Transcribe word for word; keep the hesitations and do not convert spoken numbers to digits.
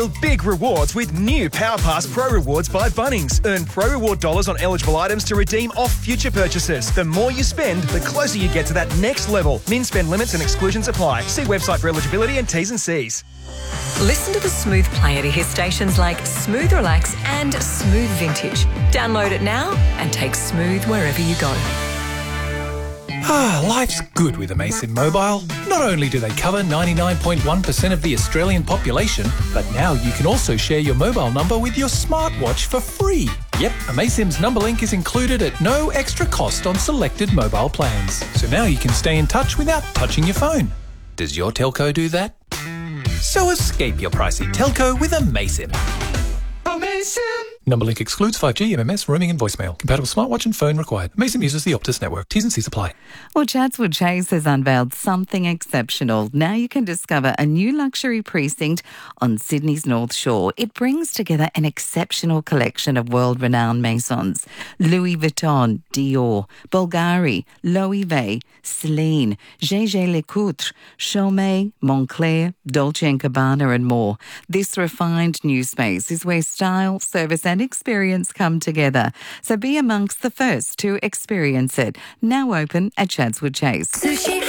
Big rewards with new Power Pass Pro Rewards by Bunnings. Earn Pro Reward dollars on eligible items to redeem off future purchases. The more you spend, the closer you get to that next level. Min spend limits and exclusions apply. See website for eligibility and T's and C's. Listen to the Smooth player to hear stations like Smooth Relax and Smooth Vintage. Download it now and take Smooth wherever you go. Ah, life's good with Amaysim Mobile. Not only do they cover ninety-nine point one percent of the Australian population, but now you can also share your mobile number with your smartwatch for free. Yep, Amaysim's number link is included at no extra cost on selected mobile plans. So now you can stay in touch without touching your phone. Does your telco do that? So escape your pricey telco with Amaysim. Amaysim! Number link excludes five G, M M S, roaming and voicemail. Compatible smartwatch and phone required. Amaysim uses the Optus network. T's and C's apply. Well, Chatswood Chase has unveiled something exceptional. Now you can discover a new luxury precinct on Sydney's North Shore. It brings together an exceptional collection of world-renowned maisons. Louis Vuitton, Dior, Bulgari, Loewe, Celine, G G Lecoutre, Chaumet, Moncler, Dolce and Gabbana and more. This refined new space is where style, service and experience come together. So be amongst the first to experience it. Now open at Chatswood Chase. Sushi